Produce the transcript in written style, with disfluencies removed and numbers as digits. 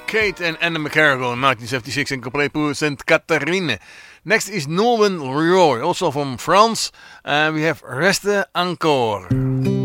Kate and Anna McCarrigal in 1976 and Complete pour St. Catherine. Next is Norman Roy, also from France. And we have Reste Encore.